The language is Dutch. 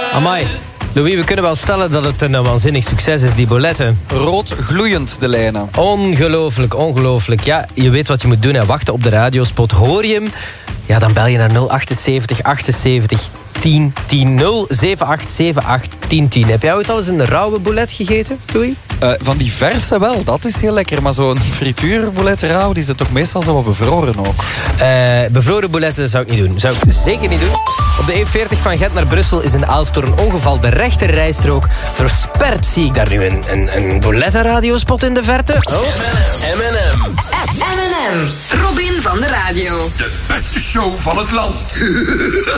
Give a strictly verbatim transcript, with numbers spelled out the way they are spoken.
Amai. Louis, we kunnen wel stellen dat het een waanzinnig succes is, die boletten. Rood gloeiend, de lijnen. Ongelooflijk, ongelooflijk. Ja, je weet wat je moet doen. Hè. Wachten op de radiospot. Hoor je hem? Ja, dan bel je naar nul achtenzeventig achtenzeventig tien tien. nul zeven acht zeven acht tien tien. Heb jij ooit al eens een rauwe boulet gegeten, Louis? Uh, van die verse wel, dat is heel lekker. Maar zo'n frituurboulet rauw, die zit toch meestal zo wat bevroren ook. Uh, bevroren bouletten zou ik niet doen. Zou ik zeker niet doen. Op de E veertig van Gent naar Brussel is in Aalst door een ongeval de rechter rijstrook versperd. Zie ik daar nu een, een, een boulettenradiospot in de verte? Oh. M en M. M en M. Robin van de radio. De beste show van het land.